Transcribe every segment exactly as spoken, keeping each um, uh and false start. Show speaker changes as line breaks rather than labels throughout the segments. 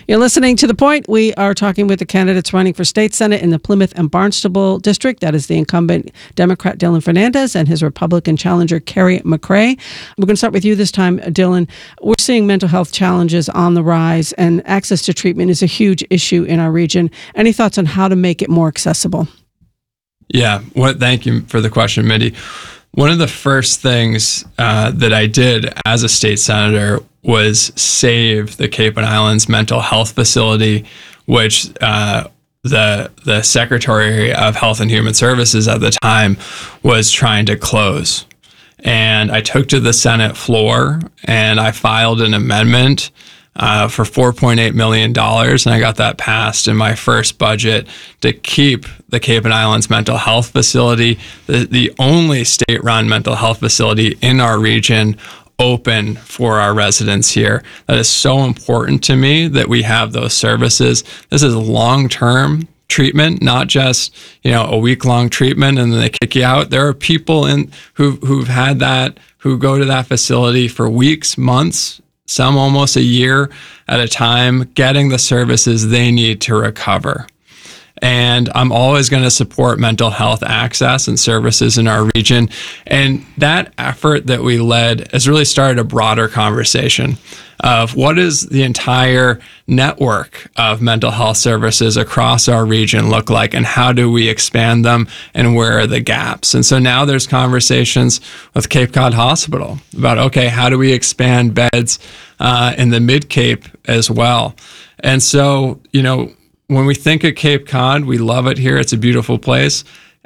You're listening to The Point. We are talking with the candidates running for state senate in the Plymouth and Barnstable district. That is the incumbent Democrat Dylan Fernandez and his Republican challenger Kerry McCray. We're going to start with you this time, Dylan. We're seeing mental health challenges on the rise, and access to treatment is a huge issue in our region. Any thoughts on how to make it more accessible?
Yeah, what? Thank you for the question, Mindy. One of the first things uh, that I did as a state senator was save the Cape and Islands mental health facility, which uh, the the Secretary of Health and Human Services at the time was trying to close. And I took to the Senate floor and I filed an amendment uh, for four point eight million dollars, and I got that passed in my first budget to keep the Cape and Islands mental health facility, the, the only state-run mental health facility in our region, open for our residents here. That is so important to me that we have those services. This is long-term treatment, not just, you know, a week-long treatment and then they kick you out. There are people in who who've had that, who go to that facility for weeks, months, some almost a year at a time, getting the services they need to recover. And I'm always going to support mental health access and services in our region. And that effort that we led has really started a broader conversation of what is the entire network of mental health services across our region look like, and how do we expand them, and where are the gaps? And so now there's conversations with Cape Cod Hospital about, okay, how do we expand beds uh, in the Mid-Cape as well? And so, you know, when we think of Cape Cod, we love it here. It's a beautiful place.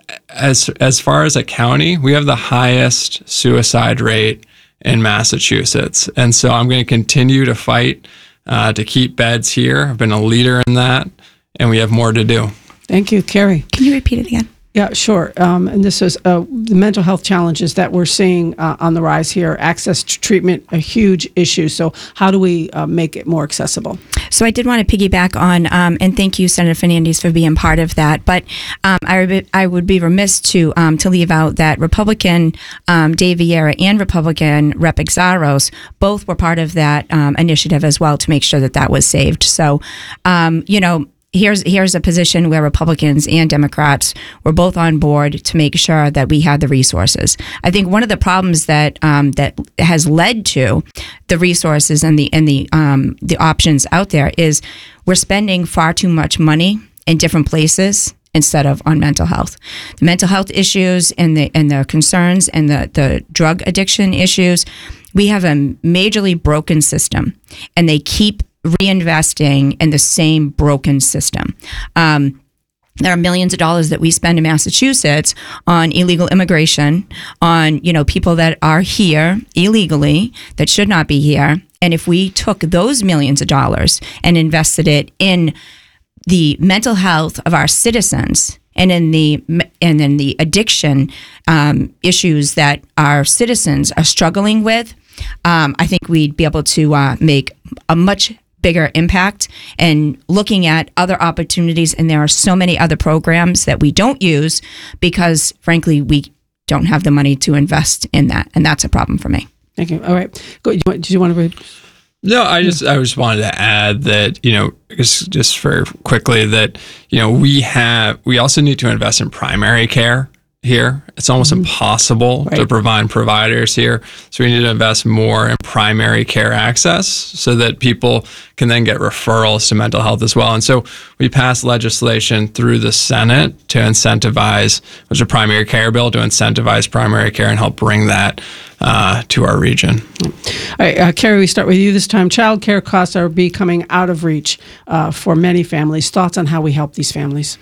As as far as a county, we have the highest suicide rate in Massachusetts. And so I'm going to continue to fight uh, to keep beds here. I've been a leader in that, and we have more to do.
Thank you, Kerry.
Can you repeat it again?
Yeah, sure. Um, and this is uh, the mental health challenges that we're seeing uh, on the rise here. Access to treatment, a huge issue. So how do we uh, make it more accessible?
So I did want to piggyback on, um, and thank you, Senator Fernandez, for being part of that. But um, I, would be, I would be remiss to um, to leave out that Republican um, Dave Vieira and Republican Rep Exaros both were part of that um, initiative as well to make sure that that was saved. So, um, you know, Here's here's a position where Republicans and Democrats were both on board to make sure that we had the resources. I think one of the problems that um, that has led to the resources and the and the um, the options out there is we're spending far too much money in different places instead of on mental health. The mental health issues and the and the concerns and the, the drug addiction issues, we have a majorly broken system, and they keep reinvesting in the same broken system. Um, there are millions of dollars that we spend in Massachusetts on illegal immigration, on, you know, people that are here illegally that should not be here. And if we took those millions of dollars and invested it in the mental health of our citizens and in the and in the addiction um, issues that our citizens are struggling with, um, I think we'd be able to uh, make a much bigger impact, and looking at other opportunities. And there are so many other programs that we don't use because, frankly, we don't have the money to invest in that. And that's a problem for me.
Thank you. All right. Go, did you want to read?
No, I just I just wanted to add that, you know, just, just for quickly that, you know, we have we also need to invest in primary care here. It's almost mm-hmm. impossible right. to provide providers here. So we need to invest more in primary care access so that people can then get referrals to mental health as well. And so we passed legislation through the Senate to incentivize, which is a primary care bill, to incentivize primary care and help bring that uh, to our region.
All right, uh, Kerry, we start with you this time. Child care costs are becoming out of reach uh, for many families. Thoughts on how we help these families?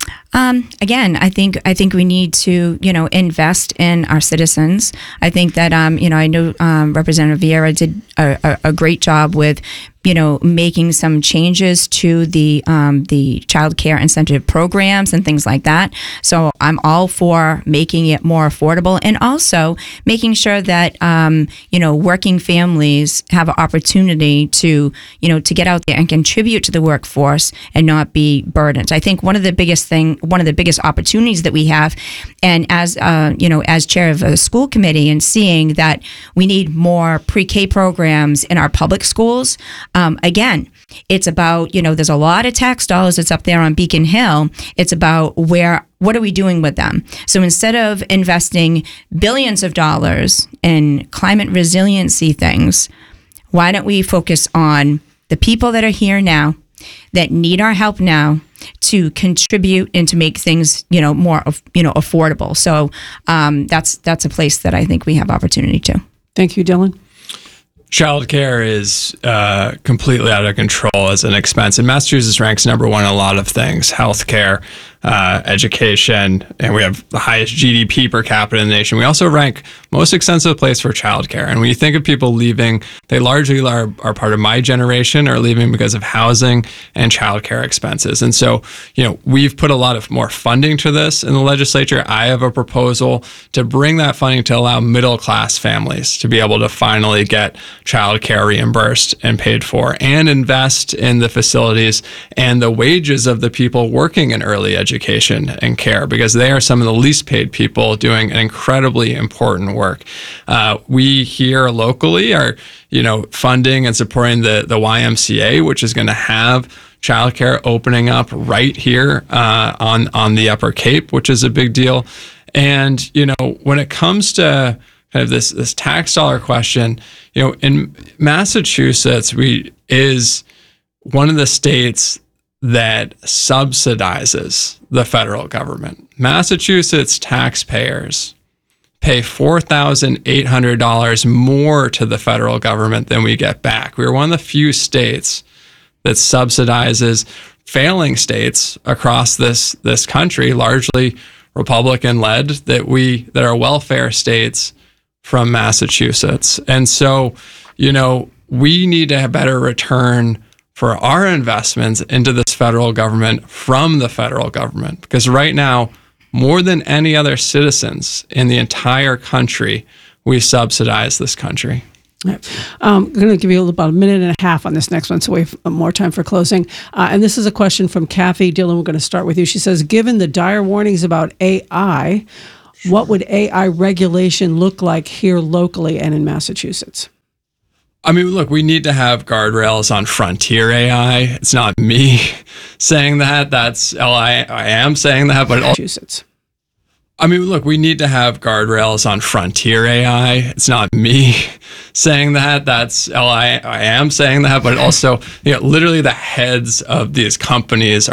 Um, again, I think I think we need to, you know, invest in our citizens. I think that, um, you know, I know um, Representative Vieira did a, a, a great job with, you know, making some changes to the um, the child care incentive programs and things like that. So I'm all for making it more affordable, and also making sure that um, you know, working families have an opportunity to, you know, to get out there and contribute to the workforce and not be burdened. I think one of the biggest thing, one of the biggest opportunities that we have, and as uh, you know, as chair of a school committee, and seeing that we need more pre-K programs in our public schools. um, again, it's about, you know, there's a lot of tax dollars that's up there on Beacon Hill. It's about where, what are we doing with them? So instead of investing billions of dollars in climate resiliency things, why don't we focus on the people that are here now, that need our help now, to contribute and to make things, you know, more, you know, affordable. So um, that's that's a place that I think we have opportunity to.
Thank you, Dylan.
Childcare is uh, completely out of control as an expense. And Massachusetts ranks number one in a lot of things: healthcare, uh, education, and we have the highest G D P per capita in the nation. We also rank most expensive place for childcare. And when you think of people leaving, they largely are, are part of my generation, are leaving because of housing and childcare expenses. And so, you know, we've put a lot of more funding to this in the legislature. I have a proposal to bring that funding to allow middle class families to be able to finally get childcare reimbursed and paid for, and invest in the facilities and the wages of the people working in early education and care, because they are some of the least paid people doing an incredibly important work. Uh, we here locally are, you know, funding and supporting the, the Y M C A, which is going to have childcare opening up right here uh, on, on the Upper Cape, which is a big deal. And, you know, when it comes to kind of this this tax dollar question, you know, in Massachusetts, we is one of the states that subsidizes the federal government. Massachusetts taxpayers pay four thousand eight hundred dollars more to the federal government than we get back. We're one of the few states that subsidizes failing states across this this country, largely Republican-led, that we that are welfare states from Massachusetts. And so, you know, we need to have better return for our investments into this federal government from the federal government, because right now, more than any other citizens in the entire country, we subsidize this country.
Um, I'm going to give you about a minute and a half on this next one, so we have more time for closing. Uh, and this is a question from Kathy. Dylan, we're going to start with you. She says, given the dire warnings about A I, what would A I regulation look like here locally and in Massachusetts?
I mean, look, we need to have guardrails on frontier A I. It's not me saying that. That's L I. I am saying that, but
Massachusetts.
I mean, look, we need to have guardrails on frontier A I. It's not me saying that. That's L I. I am saying that, but also, you know, literally the heads of these companies